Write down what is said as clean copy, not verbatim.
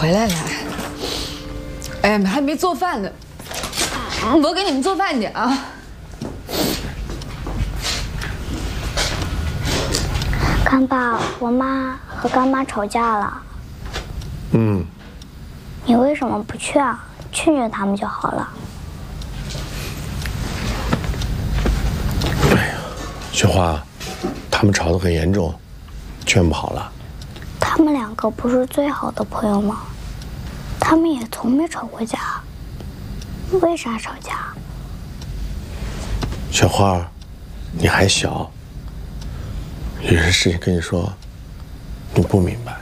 回来了。哎，还没做饭呢，我给你们做饭去啊。 干爸，我妈和干妈吵架了。你为什么不去啊？劝劝他们就好了。 哎呀，雪花，他们吵得很严重，劝不好了。 他们两个不是最好的朋友吗？他们也从没吵过架，为啥吵架？ 雪花，你还小，有些事情跟你说，你不明白。